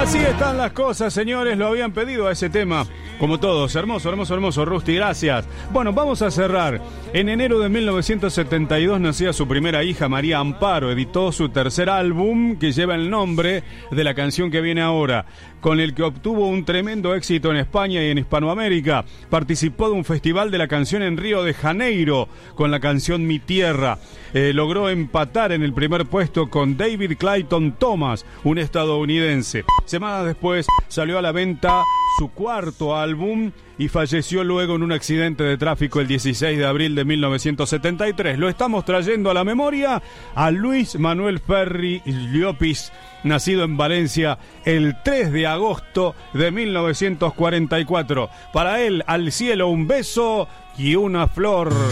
Así están las cosas, señores, lo habían pedido a ese tema, como todos. Hermoso, hermoso, hermoso, Rusty, gracias. Bueno, vamos a cerrar. En enero de 1972 nacía su primera hija, María Amparo. Editó su tercer álbum, que lleva el nombre de la canción que viene ahora, con el que obtuvo un tremendo éxito en España y en Hispanoamérica. Participó de un festival de la canción en Río de Janeiro, con la canción Mi Tierra. Logró empatar en el primer puesto con David Clayton Thomas, un estadounidense. Semanas después salió a la venta su cuarto álbum y falleció luego en un accidente de tráfico el 16 de abril de 1973. Lo estamos trayendo a la memoria a Luis Manuel Ferri Llopis, nacido en Valencia el 3 de agosto de 1944. Para él, al cielo un beso y una flor.